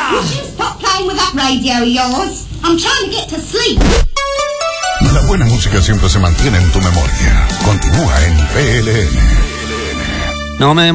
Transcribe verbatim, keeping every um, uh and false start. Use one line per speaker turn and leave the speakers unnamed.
Stop playing with that radio of yours. I'm trying to get to sleep.
La buena música siempre se mantiene en tu memoria. Continúa en P L N.
No me